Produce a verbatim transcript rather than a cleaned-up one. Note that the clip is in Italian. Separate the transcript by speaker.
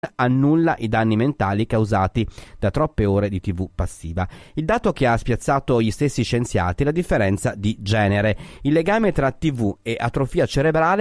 Speaker 1: annulla i danni mentali causati da troppe ore di tivù passiva. Il dato che ha spiazzato gli stessi scienziati è la differenza di genere. Il legame tra tivù e atrofia cerebrale